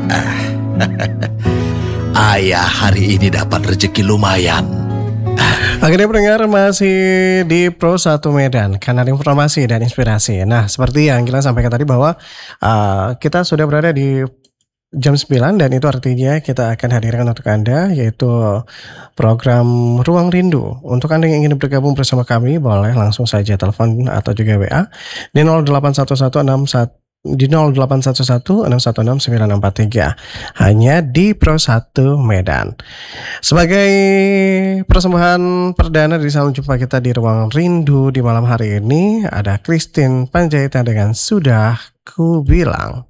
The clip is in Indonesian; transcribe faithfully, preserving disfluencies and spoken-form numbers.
Ayah hari ini dapat rezeki lumayan. Akhirnya pendengar masih di Pro satu Medan, kanal informasi dan inspirasi. Nah, seperti yang kita sampaikan tadi bahwa uh, kita sudah berada di jam sembilan dan itu artinya kita akan hadirkan untuk Anda yaitu program Ruang Rindu. Untuk Anda yang ingin bergabung bersama kami boleh langsung saja telepon atau juga W A di nol delapan satu satu enam satu di nol delapan satu satu enam satu enam sembilan empat tiga hanya di Pro satu Medan. Sebagai persembahan perdana di salam jumpa kita di Ruang Rindu di malam hari ini ada Christine Panjaitan dengan Sudah Ku Bilang.